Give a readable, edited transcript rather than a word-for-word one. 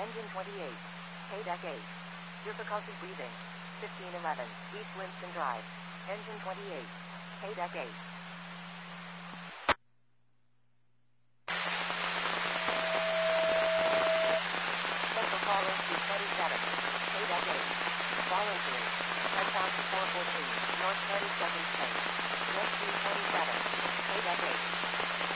Engine 28. KDEC 8. Difficulty breathing. 1511. East Winston Drive. Engine 28. KDEC 8. Central caller 227. KDEC 8. Voluntary. 10,414. North 22nd Street. West 227. KDEC 8.